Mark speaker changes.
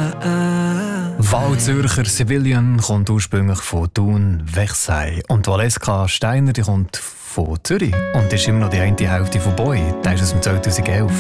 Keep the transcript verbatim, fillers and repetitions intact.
Speaker 1: Waldzürcher Civilian kommt ursprünglich von Thun, Wechsei. Und Valeska Steiner die kommt von Zürich und ist immer noch die eine Hälfte von Boy. Das ist aus dem zweitausendelf.